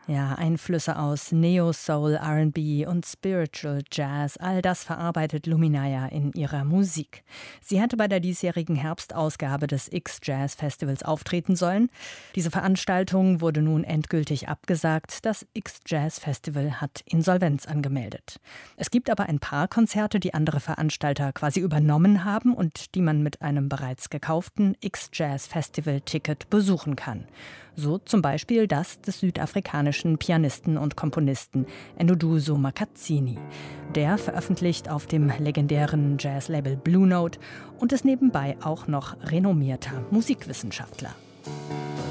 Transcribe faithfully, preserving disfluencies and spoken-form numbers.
Ja, Einflüsse aus Neo-Soul, R and B und Spiritual Jazz, all das verarbeitet Luminaya in ihrer Musik. Sie hätte bei der diesjährigen Herbstausgabe des X-Jazz Festivals auftreten sollen. Diese Veranstaltung wurde nun endgültig abgesagt. Das X-Jazz Festival hat Insolvenz angemeldet. Es gibt aber ein paar Konzerte, die andere Veranstalter quasi übernommen haben und die man mit einem bereits gekauften X-Jazz Festival-Ticket besuchen kann. So zum Beispiel das des südafrikanischen Pianisten und Komponisten Enduduzo Makatsini. Der veröffentlicht auf dem legendären Jazzlabel Blue Note und ist nebenbei auch noch renommierter Musikwissenschaftler.